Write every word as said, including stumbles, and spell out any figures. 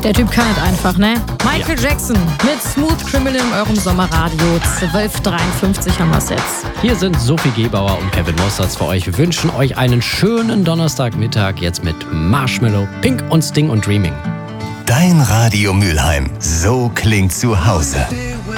Der Typ kann es einfach, ne? Michael ja. Jackson mit Smooth Criminal in eurem Sommerradio. zwölf Uhr dreiundfünfzig haben wir es jetzt. Hier sind Sophie Gebauer und Kevin Mossertz für euch. Wir wünschen euch einen schönen Donnerstagmittag jetzt mit Marshmallow, Pink und Sting und Dreaming. Dein Radio Mülheim. So klingt zu Hause.